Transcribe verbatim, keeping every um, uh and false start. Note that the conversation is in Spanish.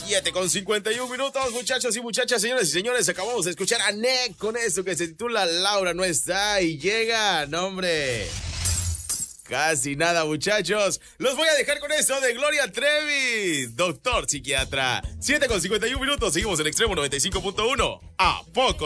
siete con cincuenta y un minutos, muchachos y muchachas, señores y señores. Acabamos de escuchar a Nek con esto que se titula Laura no está y llega, nombre. Casi nada, muchachos. Los voy a dejar con eso de Gloria Trevi, doctor psiquiatra. siete con cincuenta y un minutos, seguimos en Extremo noventa y cinco punto uno. ¿A poco